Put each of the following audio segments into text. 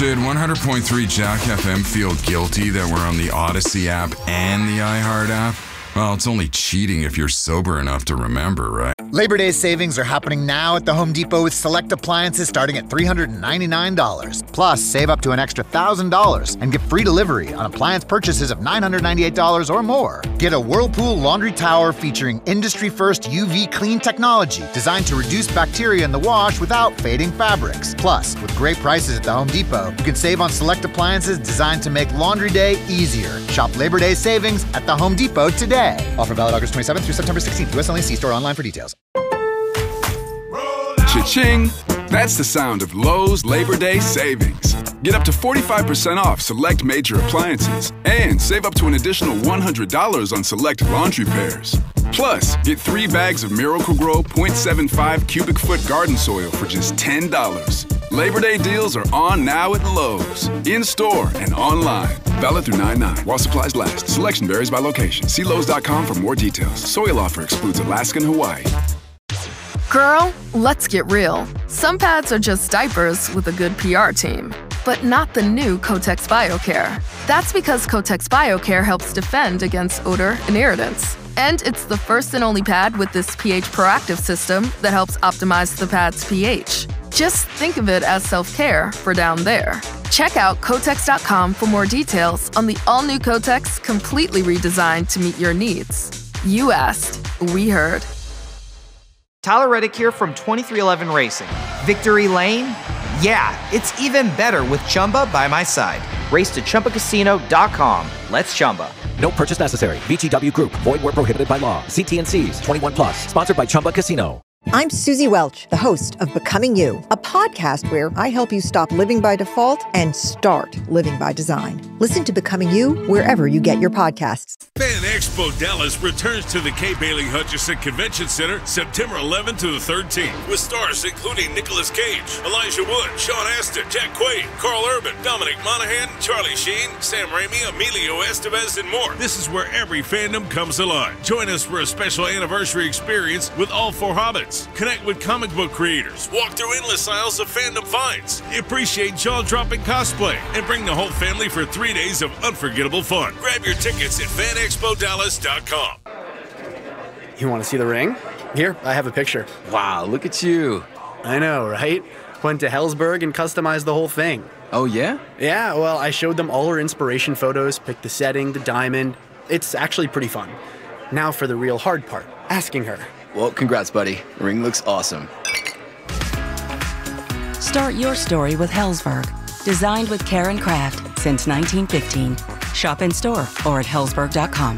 Should 100.3 Jack FM feel guilty that we're on the Odyssey app and the iHeart app? Well, it's only cheating if you're sober enough to remember, right? Labor Day savings are happening now at the Home Depot with select appliances starting at $399. Plus, save up to an extra $1,000 and get free delivery on appliance purchases of $998 or more. Get a Whirlpool laundry tower featuring industry-first UV clean technology designed to reduce bacteria in the wash without fading fabrics. Plus, with great prices at the Home Depot, you can save on select appliances designed to make laundry day easier. Shop Labor Day savings at the Home Depot today. Offer valid August 27th through September 16th. US only. See store online for details. Cha-ching! That's the sound of Lowe's Labor Day savings. Get up to 45% off select major appliances and save up to an additional $100 on select laundry pairs. Plus, get 3 bags of Miracle-Gro 0.75 cubic foot garden soil for just $10. Labor Day deals are on now at Lowe's, in-store and online. Valid through 9/9 while supplies last. Selection varies by location. See Lowe's.com for more details. Soil offer excludes Alaska and Hawaii. Girl, let's get real. Some pads are just diapers with a good PR team, but not the new Kotex BioCare. That's because Kotex BioCare helps defend against odor and irritants. And it's the first and only pad with this pH proactive system that helps optimize the pad's pH. Just think of it as self-care for down there. Check out Kotex.com for more details on the all-new Kotex, completely redesigned to meet your needs. You asked, we heard. Tyler Reddick here from 2311 Racing. Victory Lane? Yeah, it's even better with Chumba by my side. Race to ChumbaCasino.com. Let's Chumba. No purchase necessary. VGW Group. Void where prohibited by law. See T&Cs. 21 plus. Sponsored by Chumba Casino. I'm Susie Welch, the host of Becoming You, a podcast where I help you stop living by default and start living by design. Listen to Becoming You wherever you get your podcasts. Fan Expo Dallas returns to the Kay Bailey Hutchison Convention Center September 11th to the 13th with stars including Nicolas Cage, Elijah Wood, Sean Astin, Jack Quaid, Carl Urban, Dominic Monaghan, Charlie Sheen, Sam Raimi, Emilio Estevez, and more. This is where every fandom comes alive. Join us for a special anniversary experience with all 4 Hobbits. Connect with comic book creators, walk through endless aisles of fandom finds, appreciate jaw-dropping cosplay, and bring the whole family for 3 days of unforgettable fun. Grab your tickets at fanexpodallas.com. You want to see the ring? Here, I have a picture. Wow, look at you. I know, right? Went to Helzberg and customized the whole thing. Oh, yeah? Yeah, well, I showed them all her inspiration photos, picked the setting, the diamond. It's actually pretty fun. Now for the real hard part, asking her. Well, congrats, buddy. The ring looks awesome. Start your story with Helzberg. Designed with care and craft since 1915. Shop in store or at helzberg.com.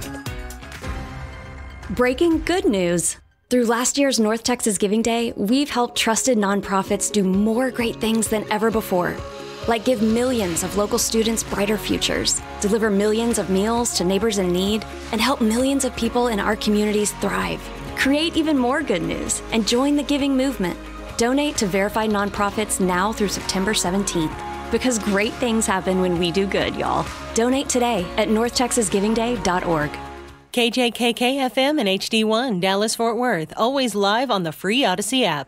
Breaking good news. Through last year's North Texas Giving Day, we've helped trusted nonprofits do more great things than ever before. Like give millions of local students brighter futures, deliver millions of meals to neighbors in need, and help millions of people in our communities thrive. Create even more good news and join the giving movement. Donate to verified nonprofits now through September 17th. Because great things happen when we do good, y'all. Donate today at northtexasgivingday.org. KJKK FM and HD1, Dallas-Fort Worth. Always live on the free Odyssey app.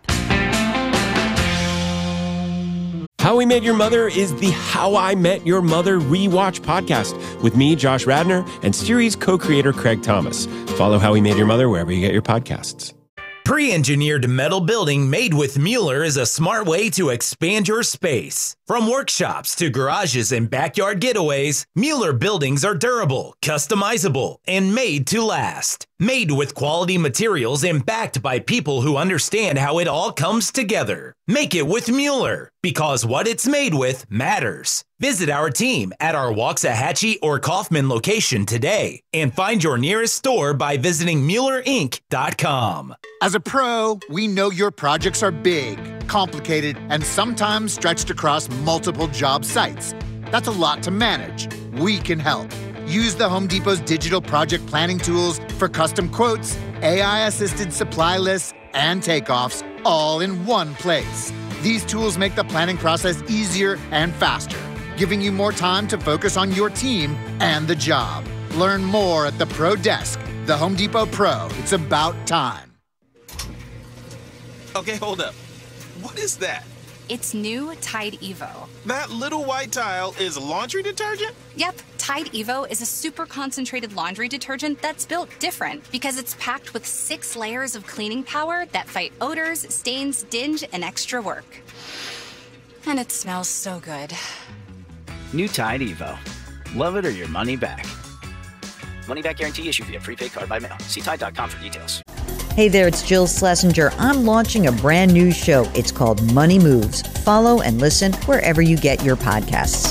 How We Met Your Mother is the How I Met Your Mother rewatch podcast with me, Josh Radner, and series co-creator Craig Thomas. Follow How We Met Your Mother wherever you get your podcasts. Pre-engineered metal building made with Mueller is a smart way to expand your space. From workshops to garages and backyard getaways, Mueller buildings are durable, customizable, and made to last. Made with quality materials and backed by people who understand how it all comes together. Make it with Mueller, because what it's made with matters. Visit our team at our Waxahachie or Kaufman location today and find your nearest store by visiting MuellerInc.com. As a pro, we know your projects are big, complicated, and sometimes stretched across multiple job sites. That's a lot to manage. We can help. Use the Home Depot's digital project planning tools for custom quotes, AI-assisted supply lists, and takeoffs all in one place. These tools make the planning process easier and faster, giving you more time to focus on your team and the job. Learn more at the Pro Desk. The Home Depot Pro. It's about time. Okay, hold up. What is that? It's new Tide Evo. That little white tile is laundry detergent? Yep, Tide Evo is a super concentrated laundry detergent that's built different because it's packed with 6 layers of cleaning power that fight odors, stains, dinge, and extra work. And it smells so good. New Tide Evo. Love it or your money back. Money back guarantee issued via prepaid card by mail. See Tide.com for details. Hey there, it's Jill Schlesinger. I'm launching a brand new show. It's called Money Moves. Follow and listen wherever you get your podcasts.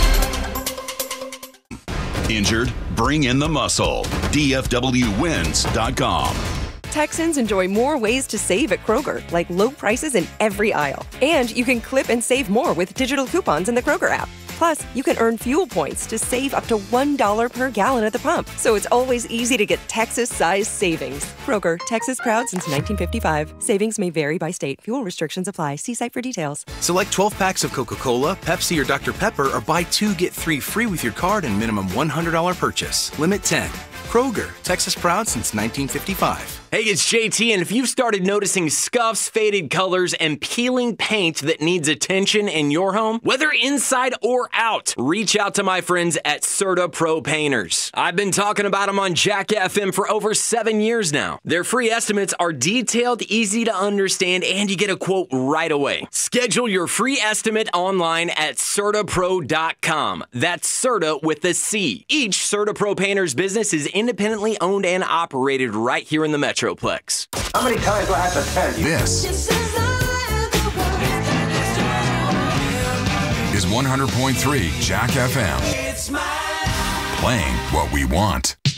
Injured? Bring in the muscle. DFWWins.com. Texans enjoy more ways to save at Kroger, like low prices in every aisle. And you can clip and save more with digital coupons in the Kroger app. Plus, you can earn fuel points to save up to $1 per gallon at the pump. So it's always easy to get Texas-sized savings. Kroger, Texas proud since 1955. Savings may vary by state. Fuel restrictions apply. See site for details. Select 12 packs of Coca-Cola, Pepsi, or Dr. Pepper, or buy 2, get 3 free with your card and minimum $100 purchase. Limit 10. Kroger, Texas proud since 1955. Hey, it's JT, and if you've started noticing scuffs, faded colors, and peeling paint that needs attention in your home, whether inside or out, reach out to my friends at Serta Pro Painters. I've been talking about them on Jack FM for over 7 years now. Their free estimates are detailed, easy to understand, and you get a quote right away. Schedule your free estimate online at CertaPro.com. That's Serta with a C. Each Serta Pro Painters business is independently owned and operated right here in the Metroplex. How many times do I have to tell you? This is 100.3 Jack FM. Playing what we want.